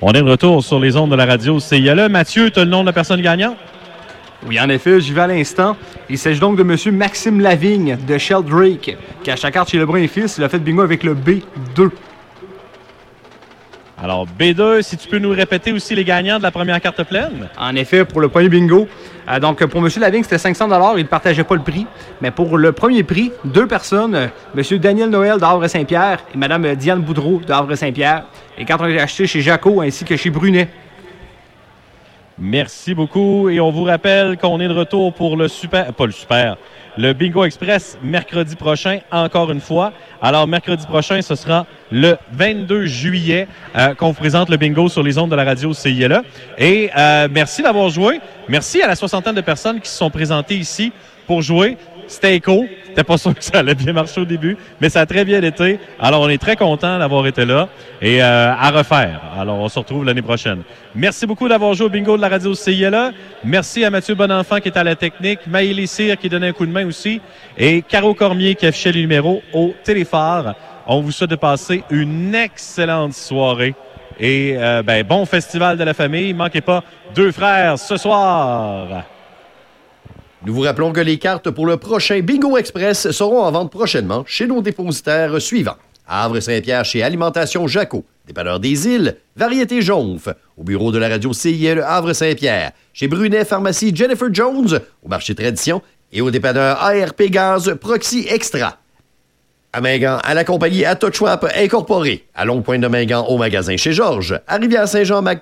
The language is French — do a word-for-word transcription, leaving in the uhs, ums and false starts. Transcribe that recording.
On est de retour sur les ondes de la radio C I L E. Mathieu, tu as le nom de la personne gagnante? Oui, en effet, j'y vais à l'instant. Il s'agit donc de M. Maxime Lavigne de Sheldrake, qui a sa carte chez Lebrun et Fils. Il a fait bingo avec le B deux. Alors, B deux, si tu peux nous répéter aussi les gagnants de la première carte pleine. En effet, pour le premier bingo, euh, donc pour M. Lavigne, c'était cinq cents dollars. Il ne partageait pas le prix. Mais pour le premier prix, deux personnes, euh, M. Daniel Noël de Havre-Saint-Pierre et Mme Diane Boudreau de Havre-Saint-Pierre. Et quand on l'a acheté chez Jaco ainsi que chez Brunet. Merci beaucoup. Et on vous rappelle qu'on est de retour pour le super... Pas le super... Le Bingo Express mercredi prochain, encore une fois. Alors, mercredi prochain, ce sera le vingt-deux juillet euh, qu'on vous présente le bingo sur les ondes de la radio C I L E. Et euh, merci d'avoir joué. Merci à la soixantaine de personnes qui se sont présentées ici pour jouer. C'était écho. C'était pas sûr que ça allait bien marcher au début, mais ça a très bien été. Alors, on est très content d'avoir été là et euh, à refaire. Alors, on se retrouve l'année prochaine. Merci beaucoup d'avoir joué au bingo de la radio C I L E. Merci à Mathieu Bonenfant qui est à la technique, Maëlie Cyr qui donnait un coup de main aussi et Caro Cormier qui affichait les numéros au téléphare. On vous souhaite de passer une excellente soirée et euh, ben, bon festival de la famille. Manquez pas deux frères ce soir. Nous vous rappelons que les cartes pour le prochain Bingo Express seront en vente prochainement chez nos dépositaires suivants. À Havre-Saint-Pierre chez Alimentation Jaco, dépanneur des Îles, Variété Jonf, au bureau de la radio C I L E Havre-Saint-Pierre, chez Brunet Pharmacie Jennifer Jones, au marché Tradition et au dépanneur A R P Gaz Proxy Extra. À Mingan, à la compagnie Atochwap Incorporée, à Longue-Pointe de Mingan au magasin chez Georges, à Rivière-Saint-Jean, Mac